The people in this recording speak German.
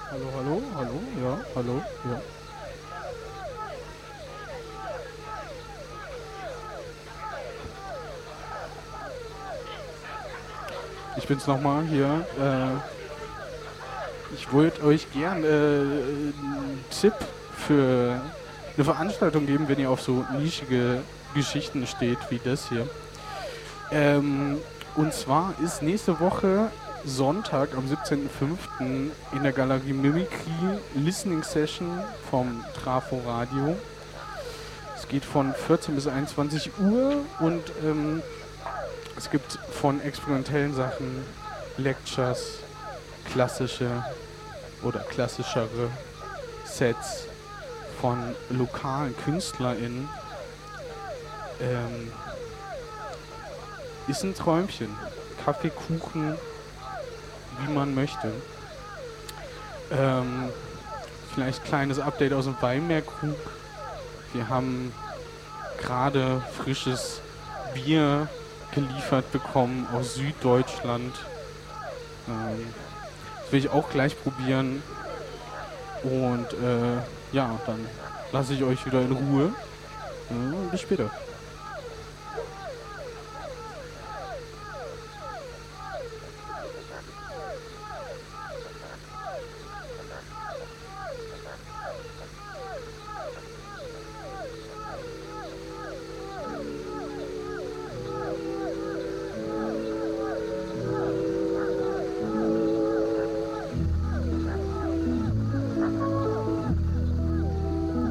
Hallo, hallo, hallo, ja, hallo, ja. Ich bin's nochmal hier. Ich wollte euch gern einen Tipp für eine Veranstaltung geben, wenn ihr auf so nischige Geschichten steht wie das hier. Ähm, und zwar ist nächste Woche Sonntag am 17.05. in der Galerie Mimikry Listening Session vom Trafo Radio. Es geht von 14 bis 21 Uhr und es gibt von experimentellen Sachen Lectures, klassische oder klassischere Sets von lokalen KünstlerInnen. Ist ein Träumchen. Kaffee, Kuchen, wie man möchte. Vielleicht kleines Update aus dem Weinmeerkrug. Wir haben gerade frisches Bier geliefert bekommen aus Süddeutschland. Das will ich auch gleich probieren. Und ja, dann lasse ich euch wieder in Ruhe. Bis später.